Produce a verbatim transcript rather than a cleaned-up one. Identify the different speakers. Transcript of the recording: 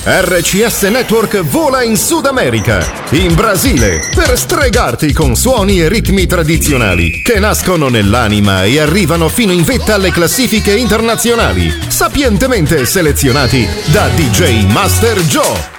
Speaker 1: R C S Network vola in Sud America, in Brasile, per stregarti con suoni e ritmi tradizionali che nascono nell'anima e arrivano fino in vetta alle classifiche internazionali, sapientemente selezionati da D J Master Joe.